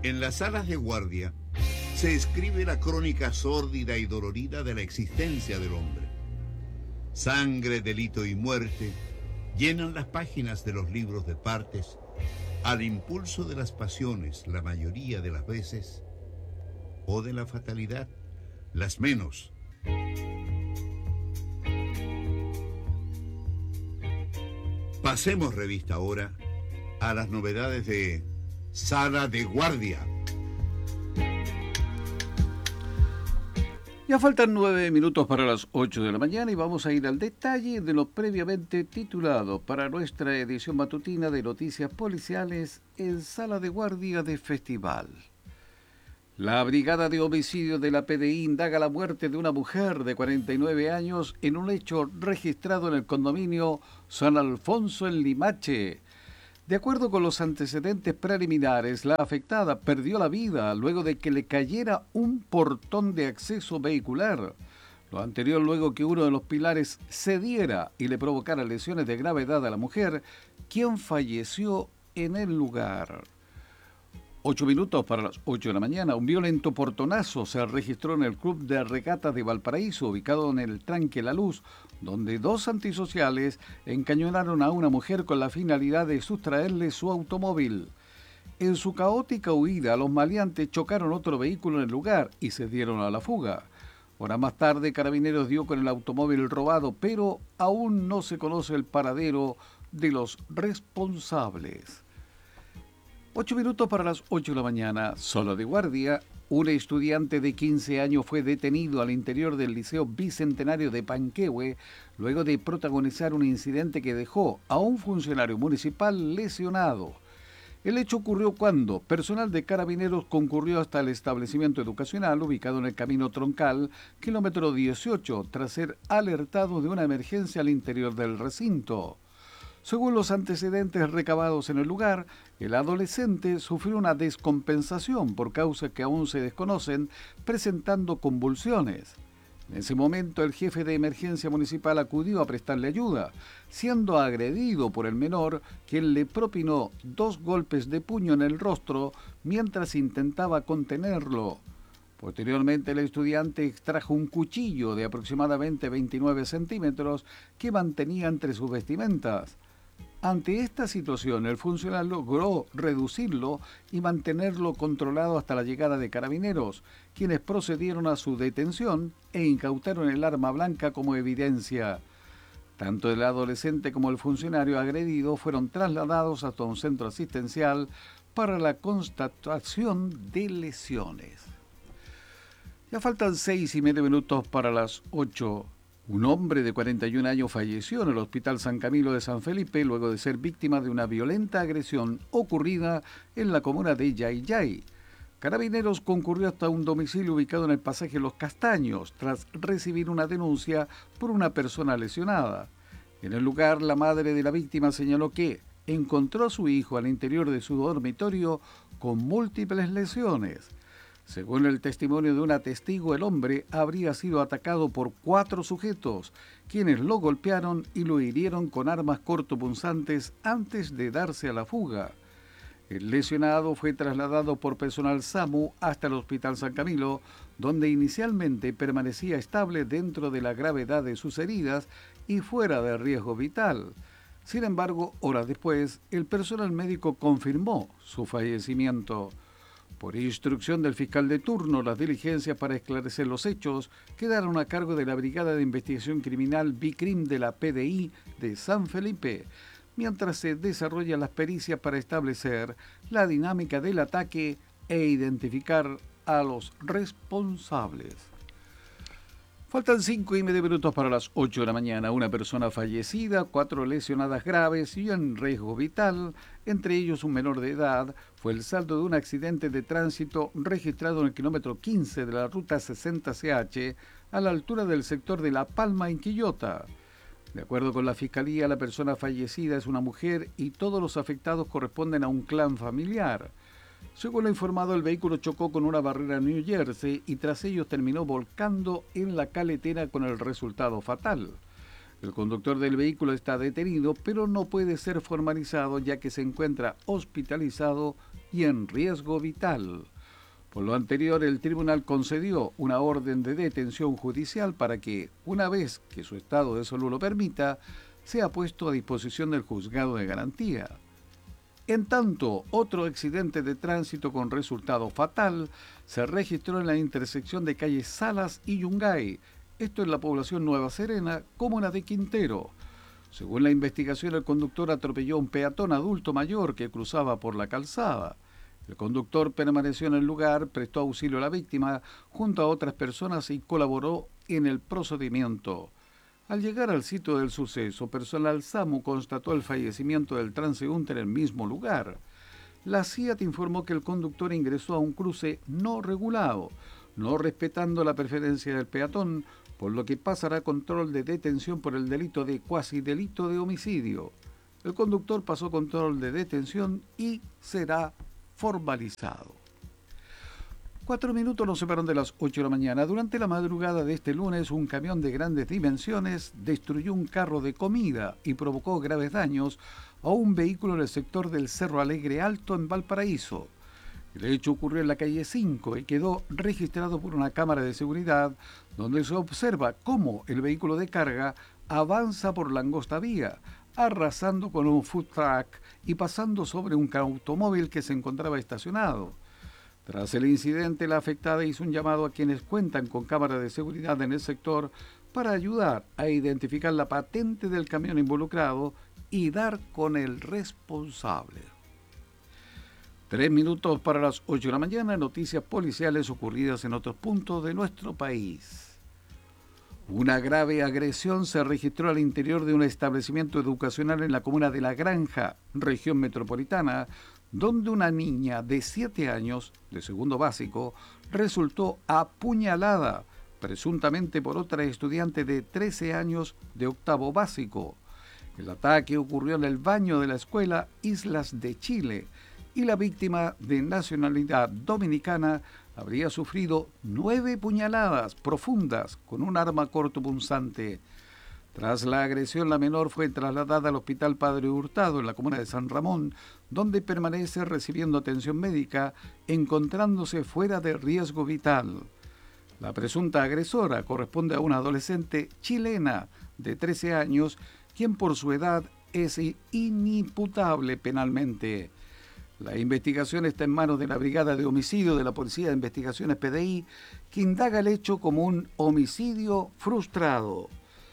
En las salas de guardia se escribe la crónica sórdida y dolorida de la existencia del hombre. Sangre, delito y muerte llenan las páginas de los libros de partes al impulso de las pasiones la mayoría de las veces, o de la fatalidad las menos. Pasemos revista ahora a las novedades de Sala de Guardia. Ya faltan 9 minutos para las 8 de la mañana y vamos a ir al detalle de lo previamente titulado para nuestra edición matutina de noticias policiales en Sala de Guardia de Festival. La Brigada de Homicidio de la PDI indaga la muerte de una mujer de 49 años en un hecho registrado en el condominio San Alfonso en Limache. De acuerdo con los antecedentes preliminares, la afectada perdió la vida luego de que le cayera un portón de acceso vehicular. Lo anterior luego que uno de los pilares cediera y le provocara lesiones de gravedad a la mujer, quien falleció en el lugar. 8 minutos para las 8 de la mañana. Un violento portonazo se registró en el Club de Regatas de Valparaíso, ubicado en el Tranque La Luz, donde dos antisociales encañonaron a una mujer con la finalidad de sustraerle su automóvil. En su caótica huida, los maleantes chocaron otro vehículo en el lugar y se dieron a la fuga. Horas más tarde, Carabineros dio con el automóvil robado, pero aún no se conoce el paradero de los responsables. 8 minutos para las 8 de la mañana, solo de guardia. Un estudiante de 15 años fue detenido al interior del Liceo Bicentenario de Panquehue luego de protagonizar un incidente que dejó a un funcionario municipal lesionado. El hecho ocurrió cuando personal de Carabineros concurrió hasta el establecimiento educacional ubicado en el Camino Troncal, kilómetro 18, tras ser alertado de una emergencia al interior del recinto. Según los antecedentes recabados en el lugar, el adolescente sufrió una descompensación por causas que aún se desconocen, presentando convulsiones. En ese momento, el jefe de emergencia municipal acudió a prestarle ayuda, siendo agredido por el menor, quien le propinó 2 golpes de puño en el rostro mientras intentaba contenerlo. Posteriormente, el estudiante extrajo un cuchillo de aproximadamente 29 centímetros que mantenía entre sus vestimentas. Ante esta situación, el funcionario logró reducirlo y mantenerlo controlado hasta la llegada de Carabineros, quienes procedieron a su detención e incautaron el arma blanca como evidencia. Tanto el adolescente como el funcionario agredido fueron trasladados hasta un centro asistencial para la constatación de lesiones. Ya faltan 6:30 minutos para las 8. Un hombre de 41 años falleció en el Hospital San Camilo de San Felipe luego de ser víctima de una violenta agresión ocurrida en la comuna de Yayay. Carabineros concurrió hasta un domicilio ubicado en el pasaje Los Castaños tras recibir una denuncia por una persona lesionada. En el lugar, la madre de la víctima señaló que encontró a su hijo al interior de su dormitorio con múltiples lesiones. Según el testimonio de una testigo, el hombre habría sido atacado por 4 sujetos, quienes lo golpearon y lo hirieron con armas cortopunzantes antes de darse a la fuga. El lesionado fue trasladado por personal SAMU hasta el Hospital San Camilo, donde inicialmente permanecía estable dentro de la gravedad de sus heridas y fuera de riesgo vital. Sin embargo, horas después, el personal médico confirmó su fallecimiento. Por instrucción del fiscal de turno, las diligencias para esclarecer los hechos quedaron a cargo de la Brigada de Investigación Criminal BICRIM de la PDI de San Felipe, mientras se desarrollan las pericias para establecer la dinámica del ataque e identificar a los responsables. Faltan 5:30 minutos para las 8 de la mañana. Una persona fallecida, 4 lesionadas graves y en riesgo vital, entre ellos un menor de edad, fue el saldo de un accidente de tránsito registrado en el kilómetro 15 de la ruta 60CH a la altura del sector de La Palma en Quillota. De acuerdo con la Fiscalía, la persona fallecida es una mujer y todos los afectados corresponden a un clan familiar. Según lo informado, el vehículo chocó con una barrera en New Jersey y tras ello terminó volcando en la caletera con el resultado fatal. El conductor del vehículo está detenido, pero no puede ser formalizado ya que se encuentra hospitalizado y en riesgo vital. Por lo anterior, el tribunal concedió una orden de detención judicial para que, una vez que su estado de salud lo permita, sea puesto a disposición del juzgado de garantía. En tanto, otro accidente de tránsito con resultado fatal se registró en la intersección de calles Salas y Yungay, esto en la población Nueva Serena, comuna de Quintero. Según la investigación, el conductor atropelló a un peatón adulto mayor que cruzaba por la calzada. El conductor permaneció en el lugar, prestó auxilio a la víctima junto a otras personas y colaboró en el procedimiento. Al llegar al sitio del suceso, personal SAMU constató el fallecimiento del transeúnte en el mismo lugar. La CIAT informó que el conductor ingresó a un cruce no regulado, no respetando la preferencia del peatón, por lo que pasará a control de detención por el delito de cuasidelito de homicidio. El conductor pasó control de detención y será formalizado. 4 minutos nos separan de las 8 de la mañana. Durante la madrugada de este lunes, un camión de grandes dimensiones destruyó un carro de comida y provocó graves daños a un vehículo en el sector del Cerro Alegre Alto en Valparaíso. El hecho ocurrió en la calle 5 y quedó registrado por una cámara de seguridad donde se observa cómo el vehículo de carga avanza por la angosta vía, arrasando con un food truck y pasando sobre un automóvil que se encontraba estacionado. Tras el incidente, la afectada hizo un llamado a quienes cuentan con cámaras de seguridad en el sector para ayudar a identificar la patente del camión involucrado y dar con el responsable. 3 minutos para las 8 de la mañana, noticias policiales ocurridas en otros puntos de nuestro país. Una grave agresión se registró al interior de un establecimiento educacional en la comuna de La Granja, región metropolitana, donde una niña de 7 años, de segundo básico, resultó apuñalada, presuntamente por otra estudiante de 13 años de octavo básico. El ataque ocurrió en el baño de la escuela Islas de Chile y la víctima, de nacionalidad dominicana, habría sufrido 9 puñaladas profundas con un arma cortopunzante. Tras la agresión, la menor fue trasladada al Hospital Padre Hurtado en la comuna de San Ramón, donde permanece recibiendo atención médica, encontrándose fuera de riesgo vital. La presunta agresora corresponde a una adolescente chilena de 13 años, quien por su edad es inimputable penalmente. La investigación está en manos de la Brigada de Homicidio de la Policía de Investigaciones PDI, que indaga el hecho como un homicidio frustrado.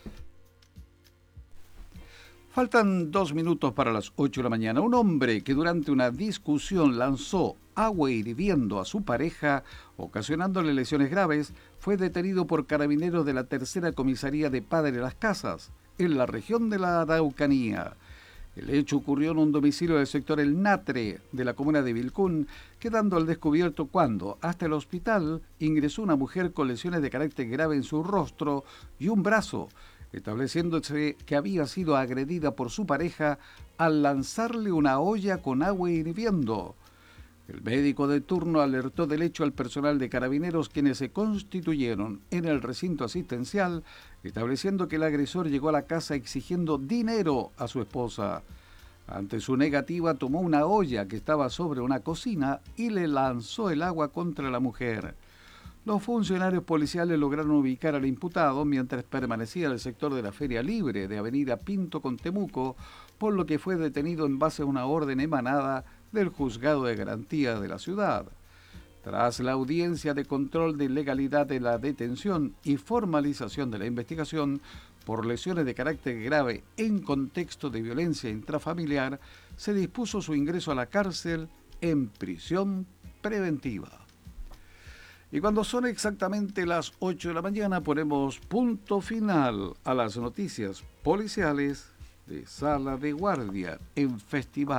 Faltan 2 minutos para las 8 de la mañana. Un hombre que durante una discusión lanzó agua hirviendo a su pareja, ocasionándole lesiones graves, fue detenido por carabineros de la Tercera Comisaría de Padre Las Casas, en la región de la Araucanía. El hecho ocurrió en un domicilio del sector El Natre, de la comuna de Vilcún, quedando al descubierto cuando, hasta el hospital, ingresó una mujer con lesiones de carácter grave en su rostro y un brazo, estableciéndose que había sido agredida por su pareja al lanzarle una olla con agua hirviendo. El médico de turno alertó del hecho al personal de carabineros, quienes se constituyeron en el recinto asistencial, estableciendo que el agresor llegó a la casa exigiendo dinero a su esposa. Ante su negativa, tomó una olla que estaba sobre una cocina y le lanzó el agua contra la mujer. Los funcionarios policiales lograron ubicar al imputado mientras permanecía en el sector de la Feria Libre de Avenida Pinto con Temuco, por lo que fue detenido en base a una orden emanada del Juzgado de Garantía de la ciudad. Tras la audiencia de control de legalidad de la detención y formalización de la investigación por lesiones de carácter grave en contexto de violencia intrafamiliar, se dispuso su ingreso a la cárcel en prisión preventiva. Y cuando son exactamente las 8 de la mañana, ponemos punto final a las noticias policiales de Sala de Guardia en Festival.